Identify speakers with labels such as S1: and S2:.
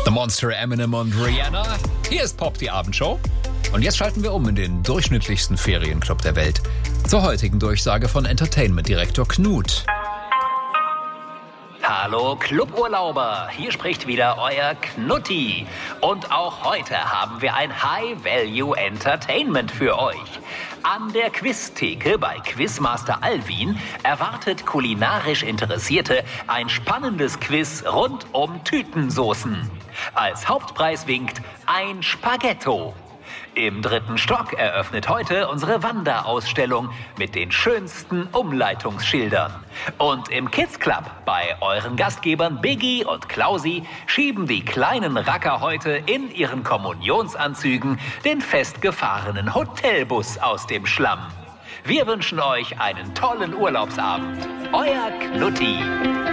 S1: The Monster, Eminem und Rihanna. Hier ist Pop, die Abendshow. Und jetzt schalten wir um in den durchschnittlichsten Ferienclub der Welt. Zur heutigen Durchsage von Entertainment-Direktor Knut.
S2: Hallo Cluburlauber, hier spricht wieder euer Knutti. Und auch heute haben wir ein High-Value-Entertainment für euch. An der Quiztheke bei Quizmaster Alwin erwartet kulinarisch Interessierte ein spannendes Quiz rund um Tütensoßen. Als Hauptpreis winkt ein Spaghetto. Im 3. Stock eröffnet heute unsere Wanderausstellung mit den schönsten Umleitungsschildern. Und im Kids Club bei euren Gastgebern Biggie und Klausi schieben die kleinen Racker heute in ihren Kommunionsanzügen den festgefahrenen Hotelbus aus dem Schlamm. Wir wünschen euch einen tollen Urlaubsabend. Euer Knutti.